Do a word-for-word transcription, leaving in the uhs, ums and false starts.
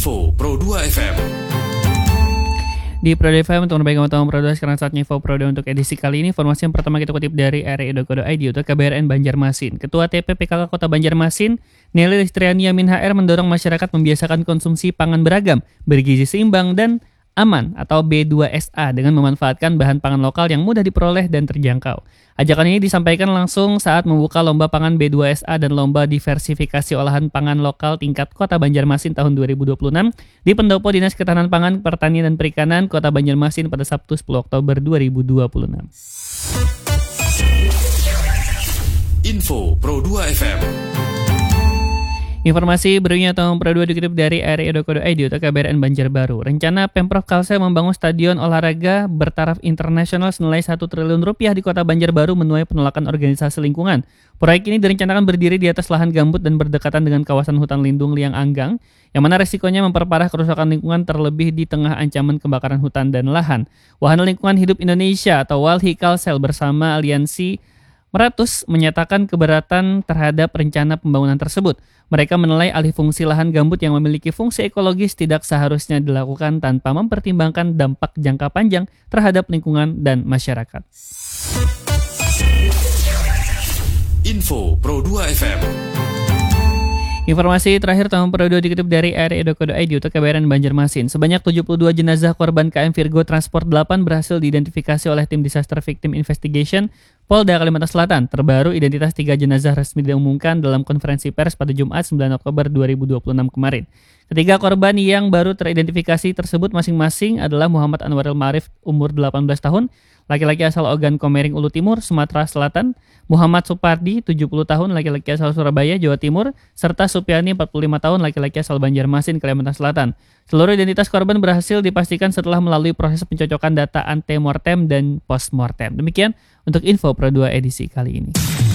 Info Pro dua F M. Di Pro dua F M, teman baik teman Pro dua, sekarang saatnya Info Pro dua untuk edisi kali ini. Informasi yang pertama kita kutip dari r i dot co dot i d untuk K B R N Banjarmasin. Ketua T P P K K Kota Banjarmasin, Nelly Listriani Yamin H R mendorong masyarakat membiasakan konsumsi pangan beragam, bergizi seimbang dan aman atau B dua S A dengan memanfaatkan bahan pangan lokal yang mudah diperoleh dan terjangkau. Ajakan ini disampaikan langsung saat membuka lomba pangan B dua S A dan lomba diversifikasi olahan pangan lokal tingkat Kota Banjarmasin tahun dua ribu dua puluh enam di Pendopo Dinas Ketahanan Pangan, Pertanian dan Perikanan Kota Banjarmasin pada Sabtu sepuluh Oktober dua ribu dua puluh enam. Info Pro dua F M. Informasi berikutnya tahun Pro dua dikutip dari r i dot co dot i d untuk K B R N Banjarbaru. Rencana Pemprov Kalsel membangun stadion olahraga bertaraf internasional senilai satu triliun rupiah di Kota Banjarbaru menuai penolakan organisasi lingkungan. Proyek ini direncanakan berdiri di atas lahan gambut dan berdekatan dengan kawasan hutan lindung Liang Anggang, yang mana resikonya memperparah kerusakan lingkungan terlebih di tengah ancaman kebakaran hutan dan lahan. Wahana Lingkungan Hidup Indonesia atau WALHI Kalsel bersama Aliansi Meratus menyatakan keberatan terhadap rencana pembangunan tersebut. Mereka menilai alih fungsi lahan gambut yang memiliki fungsi ekologis tidak seharusnya dilakukan tanpa mempertimbangkan dampak jangka panjang terhadap lingkungan dan masyarakat. Info Pro dua F M. Informasi terakhir tahun Pro dua dikutip dari r i dot co dot i d untuk K B R N Banjarmasin. Sebanyak tujuh puluh dua jenazah korban K M Virgo Transport delapan berhasil diidentifikasi oleh tim Disaster Victim Investigation Polda Kalimantan Selatan. Terbaru, identitas tiga jenazah resmi diumumkan dalam konferensi pers pada Jumat sembilan Oktober dua ribu dua puluh enam kemarin. Ketiga korban yang baru teridentifikasi tersebut masing-masing adalah Muhammad Anwaril Ma'arif umur delapan belas tahun, laki-laki asal Ogan Komering Ulu Timur, Sumatera Selatan, Muhammad Supardi, tujuh puluh tahun, laki-laki asal Surabaya, Jawa Timur, serta Supiani, empat puluh lima tahun, laki-laki asal Banjarmasin, Kalimantan Selatan. Seluruh identitas korban berhasil dipastikan setelah melalui proses pencocokan data ante-mortem dan post-mortem. Demikian untuk Info Pro dua edisi kali ini.